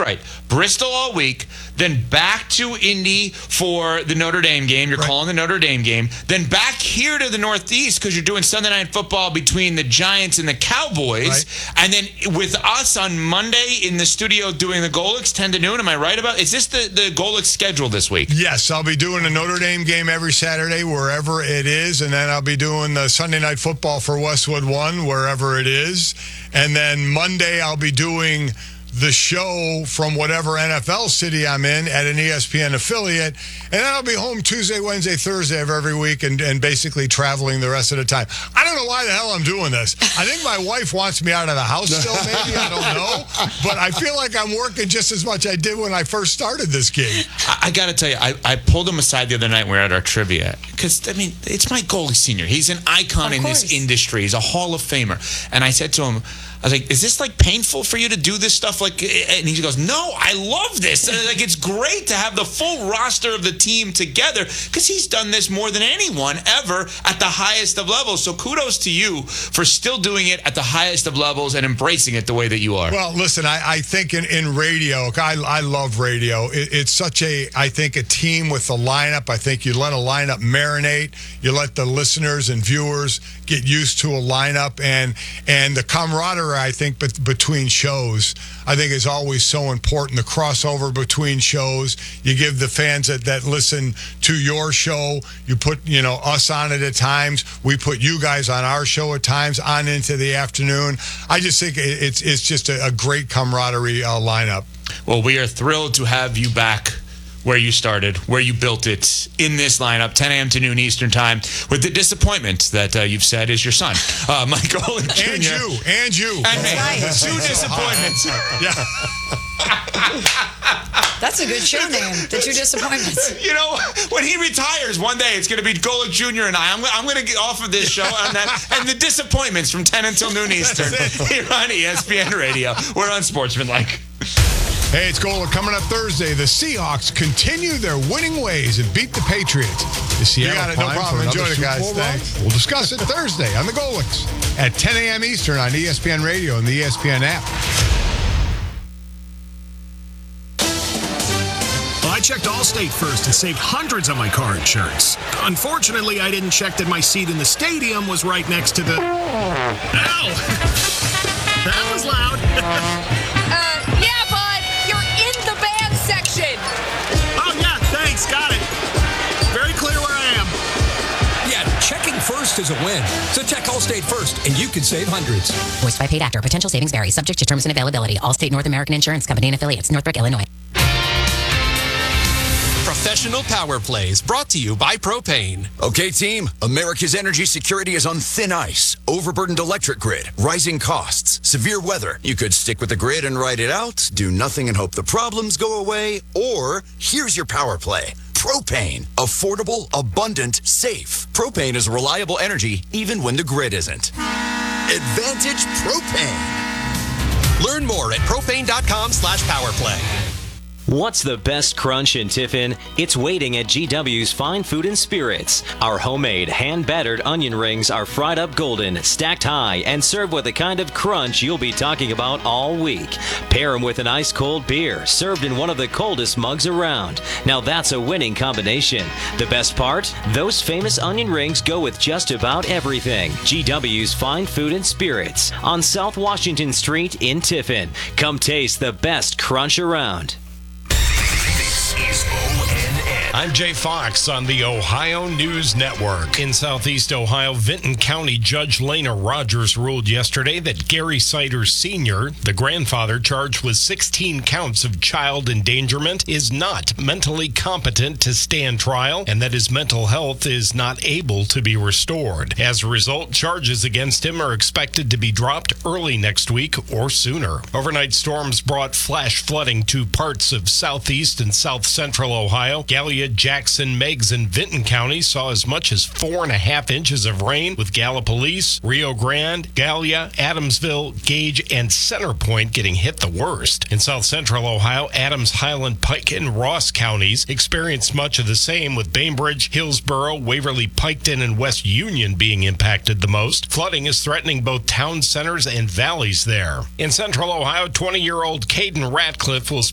right. Bristol all week, then back to Indy for the Notre Dame game. You're calling the Notre Dame game. Then back here to the Northeast because you're doing Sunday Night Football between the Giants and the Cowboys. Right. And then with us on Monday in the studio doing the Golix 10 to noon. Am I right about? Is this the Golix schedule this week? Yes, I'll be doing a Notre Dame game every Saturday wherever it is, and then I'll be doing the Sunday Night Football for Westwood One wherever it is, and then Monday I'll be doing the show from whatever NFL city I'm in at an ESPN affiliate, and then I'll be home Tuesday, Wednesday, Thursday of every week and basically traveling the rest of the time. I don't know why the hell I'm doing this. I think my wife wants me out of the house still, maybe. I don't know. But I feel like I'm working just as much I did when I first started this gig. I got to tell you, I pulled him aside the other night when we were at our trivia because, I mean, it's Mike Golic Sr. He's an icon in this industry. He's a Hall of Famer. And I said to him, I was like, is this like painful for you to do this stuff? Like, and he goes, no, I love this. Like, it's great to have the full roster of the team together because he's done this more than anyone ever at the highest of levels. So kudos to you for still doing it at the highest of levels and embracing it the way that you are. Well, listen, I think in radio, I love radio. It's such I think a team with the lineup. I think you let a lineup marinate. You let the listeners and viewers get used to a lineup and the camaraderie, I think, between shows, I think is always so important. The crossover between shows, you give the fans that listen to your show, you put, us on it at times. We put you guys on our show at times on into the afternoon. I just think it's just a great camaraderie lineup. Well, we are thrilled to have you back where you started, where you built it, in this lineup, 10 a.m. to noon Eastern time, with the disappointment that you've said is your son, Mike Golic Jr. And you. And me. Right. Two disappointments. Yeah. That's a good show name, The Two Disappointments. When he retires one day, it's going to be Golic Jr. and I'm going to get off of this show and the disappointments from 10 until noon Eastern here on ESPN Radio. We're unsportsmanlike. Hey, it's Golic. Coming up Thursday, the Seahawks continue their winning ways and beat the Patriots. The Seattle no problem. Enjoy it, guys. Thanks. We'll discuss it Thursday on the Golics at 10 a.m. Eastern on ESPN Radio and the ESPN app. I checked Allstate first and saved hundreds on my car insurance. Unfortunately, I didn't check that my seat in the stadium was right next to the... Ow! That was loud. Yeah, bud. You're in the band section. Oh, yeah. Thanks. Got it. Very clear where I am. Yeah, checking first is a win. So check Allstate first, and you can save hundreds. Voiced by paid actor. Potential savings vary. Subject to terms and availability. Allstate North American Insurance Company and affiliates. Northbrook, Illinois. Professional Power Plays brought to you by Propane. Okay, team. America's energy security is on thin ice. Overburdened electric grid, rising costs, severe weather. You could stick with the grid and ride it out, do nothing and hope the problems go away, or here's your power play. Propane. Affordable, abundant, safe. Propane is reliable energy even when the grid isn't. Advantage Propane. Learn more at propane.com/powerplay. What's the best crunch in Tiffin? It's waiting at GW's Fine Food and Spirits. Our homemade, hand-battered onion rings are fried up golden, stacked high, and served with the kind of crunch you'll be talking about all week. Pair them with an ice-cold beer, served in one of the coldest mugs around. Now that's a winning combination. The best part? Those famous onion rings go with just about everything. GW's Fine Food and Spirits on South Washington Street in Tiffin. Come taste the best crunch around. I'm Jay Fox on the Ohio News Network. In Southeast Ohio, Vinton County Judge Lena Rogers ruled yesterday that Gary Siders Sr., the grandfather charged with 16 counts of child endangerment, is not mentally competent to stand trial and that his mental health is not able to be restored. As a result, charges against him are expected to be dropped early next week or sooner. Overnight storms brought flash flooding to parts of southeast and south central Ohio. Gallia, Jackson, Meigs, and Vinton counties saw as much as 4.5 inches of rain, with Gallipolis, Rio Grande, Gallia, Adamsville, Gage, and Center Point getting hit the worst. In south central Ohio, Adams, Highland, Pike, and Ross counties experienced much of the same, with Bainbridge, Hillsborough, Waverly, Piketon, and West Union being impacted the most. Flooding is threatening both town centers and valleys there. In central Ohio, 20-year-old Caden Ratcliffe will